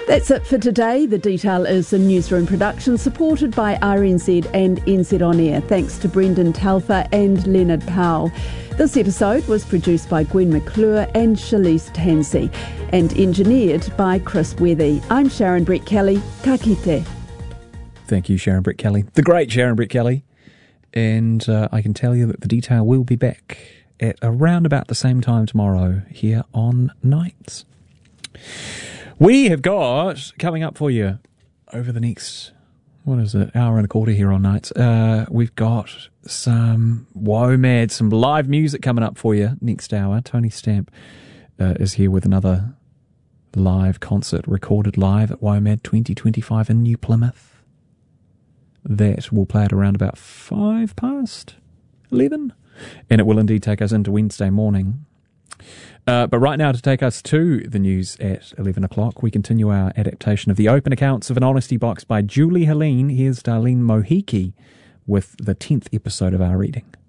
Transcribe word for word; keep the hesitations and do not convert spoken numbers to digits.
That's it for today. The Detail is a newsroom production supported by R N Z and N Z On Air. Thanks to Brendan Telfer and Leonard Powell. This episode was produced by Gwen McClure and Shalise Tansey and engineered by Chris Wethy. I'm Sharon Brett Kelly. Ka kite. Thank you, Sharon Brett Kelly. The great Sharon Brett Kelly. And uh, I can tell you that The Detail will be back at around about the same time tomorrow here on Nights. We have got, coming up for you over the next, what is it, hour and a quarter here on Nights, uh, we've got some WOMAD, some live music coming up for you next hour. Tony Stamp uh, is here with another live concert recorded live at WOMAD twenty twenty-five in New Plymouth. That will play at around about five past eleven, and it will indeed take us into Wednesday morning. Uh, but right now, to take us to the news at eleven o'clock, we continue our adaptation of The Open Accounts of an Honesty Box by Julie Helene. Here's Darlene Mohiki with the tenth episode of our reading.